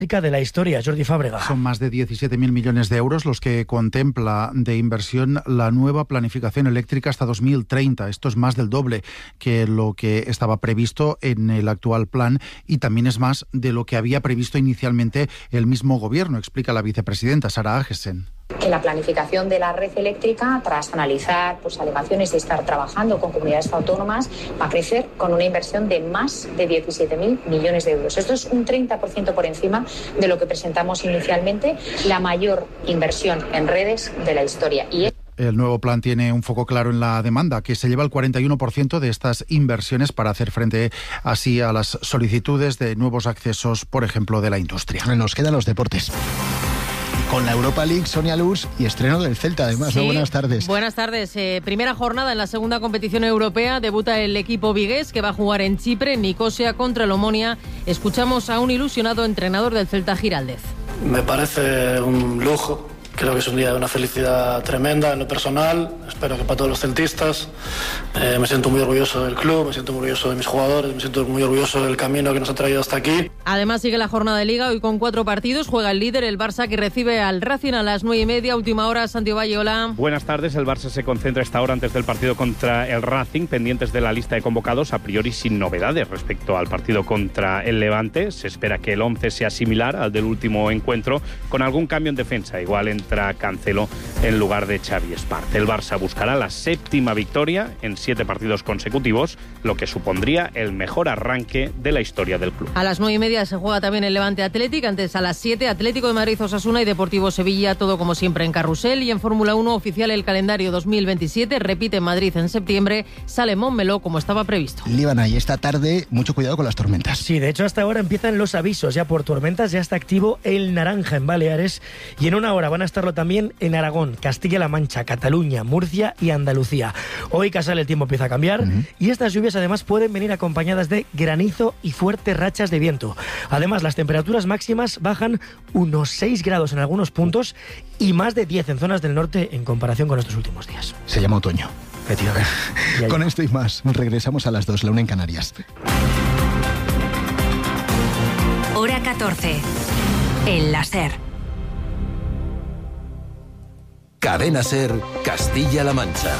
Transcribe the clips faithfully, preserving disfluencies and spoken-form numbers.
de la historia, Jordi Fábrega. Son más de diecisiete mil millones de euros los que contempla de inversión la nueva planificación eléctrica hasta dos mil treinta. Esto es más del doble que lo que estaba previsto en el actual plan y también es más de lo que había previsto inicialmente el mismo gobierno, explica la vicepresidenta Sara Agesen. En la planificación de la red eléctrica, tras analizar pues, alegaciones y estar trabajando con comunidades autónomas, va a crecer con una inversión de más de diecisiete mil millones de euros. Esto es un treinta por ciento por encima de lo que presentamos inicialmente, la mayor inversión en redes de la historia. Y es... El nuevo plan tiene un foco claro en la demanda, que se lleva el cuarenta y uno por ciento de estas inversiones para hacer frente así a las solicitudes de nuevos accesos, por ejemplo, de la industria. Nos quedan los deportes. Con la Europa League, Sonia Luz, y estreno del Celta, además. Sí, ¿no? Buenas tardes. Buenas tardes. Eh, primera jornada en la segunda competición europea. Debuta el equipo vigués, que va a jugar en Chipre, en Nicosia, contra el Omonia. Escuchamos a un ilusionado entrenador del Celta, Giraldez. Me parece un lujo. Creo que es un día de una felicidad tremenda en lo personal, espero que para todos los celtistas. Eh, me siento muy orgulloso del club, me siento muy orgulloso de mis jugadores, me siento muy orgulloso del camino que nos ha traído hasta aquí. Además sigue la jornada de Liga, hoy con cuatro partidos. Juega el líder, el Barça, que recibe al Racing a las nueve y media. Última hora, Santiago Valle, hola. Buenas tardes, el Barça se concentra esta hora antes del partido contra el Racing, pendientes de la lista de convocados, a priori sin novedades respecto al partido contra el Levante. Se espera que el once sea similar al del último encuentro, con algún cambio en defensa, igual en Cancelo en lugar de Xavi Espart. El Barça buscará la séptima victoria en siete partidos consecutivos, lo que supondría el mejor arranque de la historia del club. A las nueve y media se juega también el Levante Athletic, antes a las siete Atlético de Madrid Osasuna y Deportivo Sevilla, todo como siempre en carrusel. Y en Fórmula uno oficial el calendario dos mil veintisiete, repite en Madrid en septiembre, sale Montmeló como estaba previsto. Líbana, y esta tarde mucho cuidado con las tormentas. Sí, de hecho hasta ahora empiezan los avisos ya por tormentas, ya está activo el naranja en Baleares y en una hora van a estarlo también en Aragón, Castilla-La Mancha, Cataluña, Murcia y Andalucía. Hoy Casal el tiempo empieza a cambiar uh-huh. y estas lluvias además pueden venir acompañadas de granizo y fuertes rachas de viento. Además las temperaturas máximas bajan unos seis grados en algunos puntos y más de diez en zonas del norte en comparación con estos últimos días. Se llama otoño. Con esto y más, regresamos a las dos, la una en Canarias. Hora catorce. El láser. Cadena Ser, Castilla-La Mancha.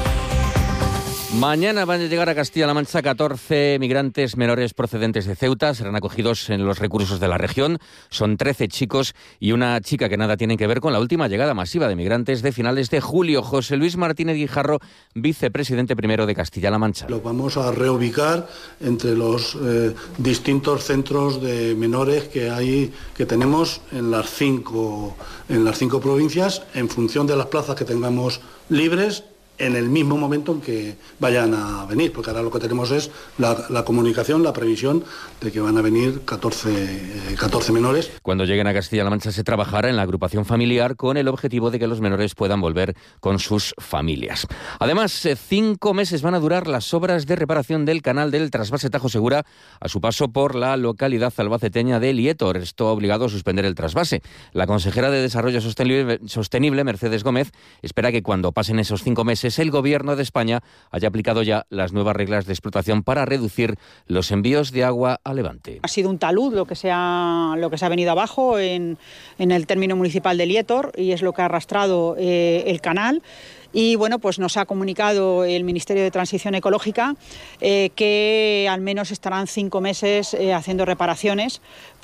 Mañana van a llegar a Castilla-La Mancha catorce migrantes menores procedentes de Ceuta. Serán acogidos en los recursos de la región. Son trece chicos y una chica que nada tienen que ver con la última llegada masiva de migrantes de finales de julio. José Luis Martínez Guijarro, vicepresidente primero de Castilla-La Mancha. Los vamos a reubicar entre los eh, distintos centros de menores que hay, que tenemos en las cinco, en las cinco provincias, en función de las plazas que tengamos libres, en el mismo momento en que vayan a venir, porque ahora lo que tenemos es la, la comunicación, la previsión de que van a venir catorce, eh, catorce menores. Cuando lleguen a Castilla-La Mancha se trabajará en la agrupación familiar con el objetivo de que los menores puedan volver con sus familias. Además, eh, cinco meses van a durar las obras de reparación del canal del trasvase Tajo Segura a su paso por la localidad albaceteña de Lietor. Esto ha obligado a suspender el trasvase. La consejera de Desarrollo Sostenible, Sostenible Mercedes Gómez, espera que cuando pasen esos cinco meses el Gobierno de España haya aplicado ya las nuevas reglas de explotación para reducir los envíos de agua a Levante. Ha sido un talud lo que se ha, lo que se ha venido abajo en, en el término municipal de Lietor y es lo que ha arrastrado eh, el canal. Y bueno, pues nos ha comunicado el Ministerio de Transición Ecológica eh, que al menos estarán cinco meses eh, haciendo reparaciones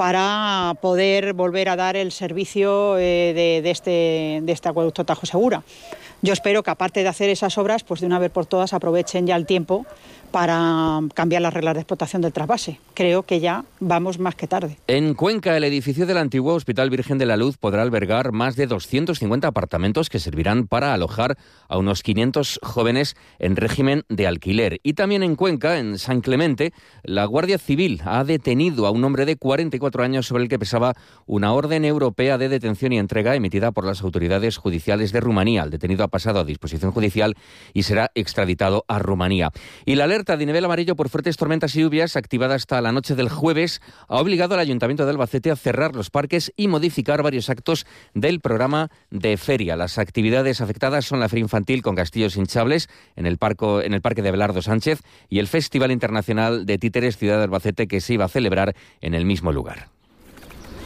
para poder volver a dar el servicio eh, de, de, este, de este acueducto Tajo Segura. Yo espero que aparte de hacer esas obras, pues de una vez por todas aprovechen ya el tiempo para cambiar las reglas de explotación del trasvase. Creo que ya vamos más que tarde. En Cuenca, el edificio del antiguo Hospital Virgen de la Luz podrá albergar más de doscientos cincuenta apartamentos que servirán para alojar a unos quinientos jóvenes en régimen de alquiler. Y también en Cuenca, en San Clemente, la Guardia Civil ha detenido a un hombre de cuarenta y cuatro años sobre el que pesaba una orden europea de detención y entrega emitida por las autoridades judiciales de Rumanía. El detenido ha pasado a disposición judicial y será extraditado a Rumanía. Y la alerta de nivel amarillo por fuertes tormentas y lluvias, activada hasta la noche del jueves, ha obligado al Ayuntamiento de Albacete a cerrar los parques y modificar varios actos del programa de feria. Las actividades afectadas son la feria infantil con castillos hinchables en el, parco, en el Parque de Abelardo Sánchez y el Festival Internacional de Títeres Ciudad de Albacete, que se iba a celebrar en el mismo lugar.